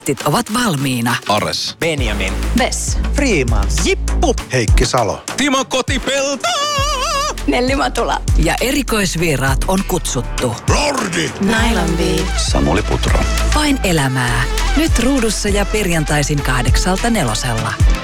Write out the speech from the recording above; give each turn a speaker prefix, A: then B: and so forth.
A: ovat valmiina.
B: Ares.
C: Benjamin.
D: Vess.
C: Freeman.
B: Jippu.
E: Heikki Salo.
B: Timo Kotipelto.
D: Nelli Matula.
A: Ja erikoisvieraat on kutsuttu.
E: Lordi.
D: Nylon Beat.
B: Samuli Putro.
A: Vain elämää. Nyt ruudussa ja perjantaisin 8:00–4:00.